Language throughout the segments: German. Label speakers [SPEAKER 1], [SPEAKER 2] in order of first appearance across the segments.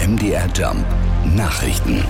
[SPEAKER 1] MDR Jump Nachrichten.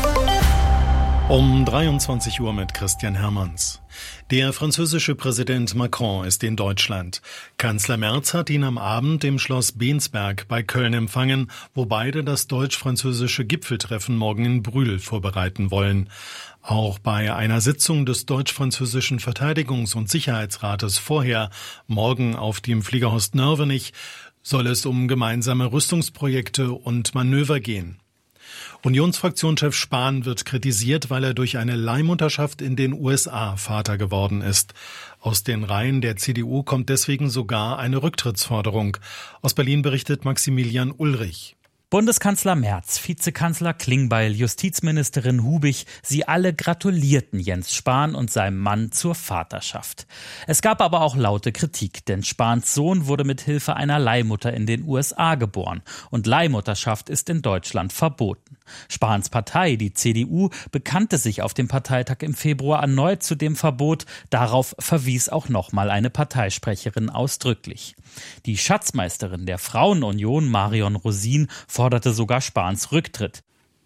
[SPEAKER 2] Um 23 Uhr mit Christian Hermanns. Der französische Präsident Macron ist in Deutschland. Kanzler Merz hat ihn am Abend im Schloss Bensberg bei Köln empfangen, wo beide das deutsch-französische Gipfeltreffen morgen in Brühl vorbereiten wollen. Auch bei einer Sitzung des deutsch-französischen Verteidigungs- und Sicherheitsrates vorher, morgen auf dem Fliegerhorst Nörvenich, soll es um gemeinsame Rüstungsprojekte und Manöver gehen. Unionsfraktionschef Spahn wird kritisiert, weil er durch eine Leihmutterschaft in den USA Vater geworden ist. Aus den Reihen der CDU kommt deswegen sogar eine Rücktrittsforderung. Aus Berlin berichtet Maximilian Ulrich.
[SPEAKER 3] Bundeskanzler Merz, Vizekanzler Klingbeil, Justizministerin Hubig, sie alle gratulierten Jens Spahn und seinem Mann zur Vaterschaft. Es gab aber auch laute Kritik, denn Spahns Sohn wurde mit Hilfe einer Leihmutter in den USA geboren und Leihmutterschaft ist in Deutschland verboten. Spahns Partei, die CDU, bekannte sich auf dem Parteitag im Februar erneut zu dem Verbot. Darauf verwies auch nochmal eine Parteisprecherin ausdrücklich. Die Schatzmeisterin der Frauenunion, Marion Rosin, forderte sogar Spahns Rücktritt.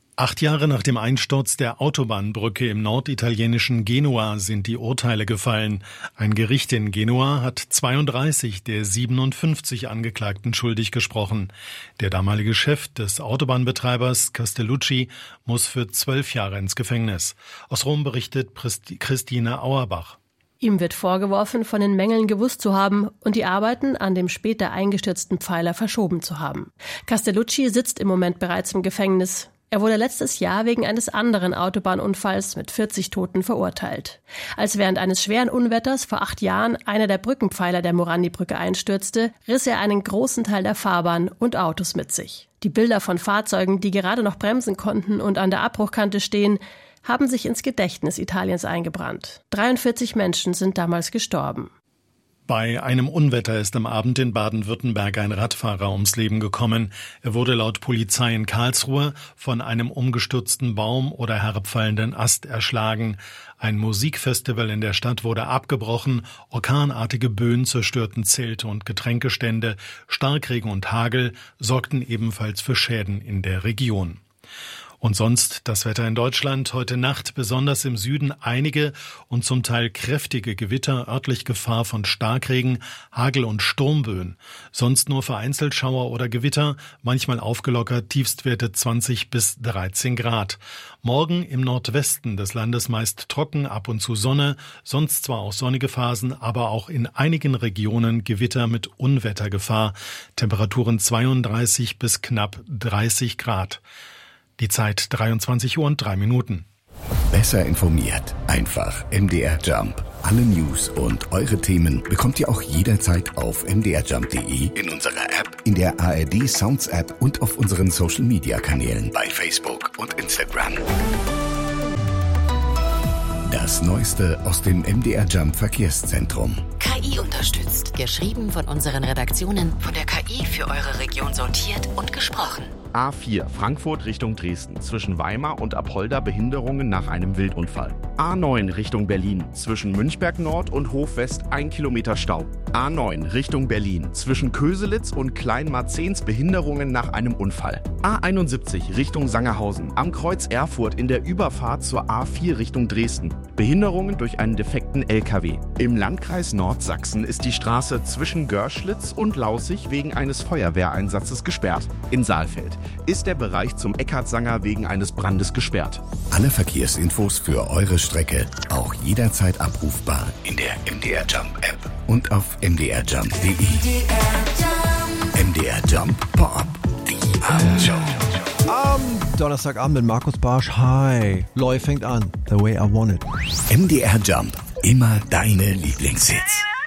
[SPEAKER 2] 8 Jahre nach dem Einsturz der Autobahnbrücke im norditalienischen Genua sind die Urteile gefallen. Ein Gericht in Genua hat 32 der 57 Angeklagten schuldig gesprochen. Der damalige Chef des Autobahnbetreibers Castellucci muss für 12 Jahre ins Gefängnis. Aus Rom berichtet Christine Auerbach.
[SPEAKER 4] Ihm wird vorgeworfen, von den Mängeln gewusst zu haben und die Arbeiten an dem später eingestürzten Pfeiler verschoben zu haben. Castellucci sitzt im Moment bereits im Gefängnis. Er wurde letztes Jahr wegen eines anderen Autobahnunfalls mit 40 Toten verurteilt. Als während eines schweren Unwetters vor 8 Jahren einer der Brückenpfeiler der Morandi-Brücke einstürzte, riss er einen großen Teil der Fahrbahn und Autos mit sich. Die Bilder von Fahrzeugen, die gerade noch bremsen konnten und an der Abbruchkante stehen, haben sich ins Gedächtnis Italiens eingebrannt. 43 Menschen sind damals gestorben.
[SPEAKER 2] Bei einem Unwetter ist am Abend in Baden-Württemberg ein Radfahrer ums Leben gekommen. Er wurde laut Polizei in Karlsruhe von einem umgestürzten Baum oder herabfallenden Ast erschlagen. Ein Musikfestival in der Stadt wurde abgebrochen. Orkanartige Böen zerstörten Zelte und Getränkestände. Starkregen und Hagel sorgten ebenfalls für Schäden in der Region. Und sonst das Wetter in Deutschland. Heute Nacht besonders im Süden einige und zum Teil kräftige Gewitter, örtlich Gefahr von Starkregen, Hagel und Sturmböen. Sonst nur vereinzelt Schauer oder Gewitter, manchmal aufgelockert, Tiefstwerte 20 bis 13 Grad. Morgen im Nordwesten des Landes meist trocken, ab und zu Sonne, sonst zwar auch sonnige Phasen, aber auch in einigen Regionen Gewitter mit Unwettergefahr. Temperaturen 32 bis knapp 30 Grad. Die Zeit 23 Uhr und 3 Minuten.
[SPEAKER 1] Besser informiert. Einfach MDR Jump. Alle News und eure Themen bekommt ihr auch jederzeit auf mdrjump.de, in unserer App, in der ARD Sounds App und auf unseren Social Media Kanälen bei Facebook und Instagram. Das Neueste aus dem MDR Jump Verkehrszentrum.
[SPEAKER 5] KI unterstützt. Geschrieben von unseren Redaktionen, von der KI für eure Region sortiert und gesprochen.
[SPEAKER 6] A4 Frankfurt Richtung Dresden. Zwischen Weimar und Apolda Behinderungen nach einem Wildunfall. A9 Richtung Berlin. Zwischen Münchberg Nord und Hof West 1 Kilometer Stau. A9 Richtung Berlin. Zwischen Köselitz und Kleinmarzens Behinderungen nach einem Unfall. A71 Richtung Sangerhausen. Am Kreuz Erfurt in der Überfahrt zur A4 Richtung Dresden. Behinderungen durch einen defekten LKW. Im Landkreis Nordsachsen ist die Straße zwischen Görschlitz und Laußig wegen eines Feuerwehreinsatzes gesperrt. In Saalfeld ist der Bereich zum Eckartsanger wegen eines Brandes gesperrt.
[SPEAKER 1] Alle Verkehrsinfos für eure Strecke auch jederzeit abrufbar in der MDR Jump App und auf mdrjump.de. MDR Jump Pop, die Abendshow.
[SPEAKER 7] Am Donnerstagabend mit Markus Barsch. Hi. Loy fängt an. The way I want it.
[SPEAKER 1] MDR Jump. Immer deine Lieblingshits.